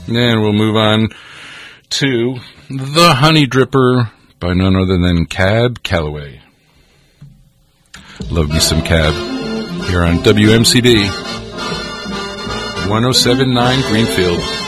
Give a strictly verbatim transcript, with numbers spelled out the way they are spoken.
And we'll move on to The Honey Dripper by none other than Cab Calloway. Love me some Cab here on W M C D one oh seven point nine Greenfield.